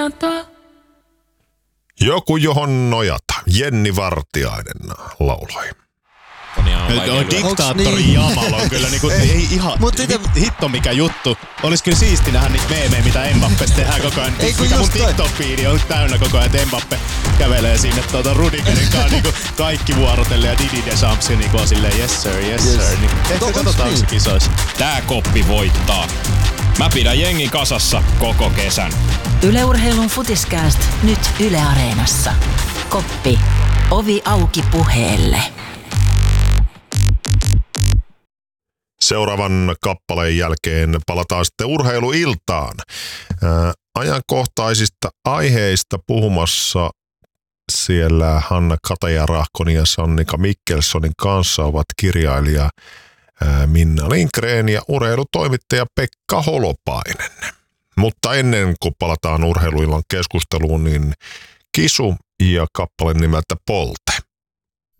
Joku johon nojata. Jenni Vartiainen lauloi. Diktaattori Jamal on kyllä niinku, ei ihan hitto mikä juttu. Olis kyllä siisti nähdä niitä meemejä, mitä Mbappesta tehdään koko ajan. Mikä mun TikTok-fiidi on täynnä koko ajan, että Mbappe kävelee sinne Rudigerin kanssa niinku kaikki vuorotelle ja Didi Deschamps niinku on silleen yes sir. Niin, ehkä katsotaan se kisoissa. Tää koppi voittaa. Mä pidän jengin kasassa koko kesän. Yle Urheilun Futiskääst nyt Yle Areenassa. Koppi. Ovi auki puheelle. Seuraavan kappaleen jälkeen palataan sitten urheiluiltaan. Ajankohtaisista aiheista puhumassa siellä Hanna Kataja-Rahkonen ja Sannika Mikkelsonin kanssa ovat kirjailija Minna Lindgren ja urheilutoimittaja Pekka Holopainen. Mutta ennen kuin palataan urheiluillan keskusteluun, niin Kisu ja kappale nimeltä Polte.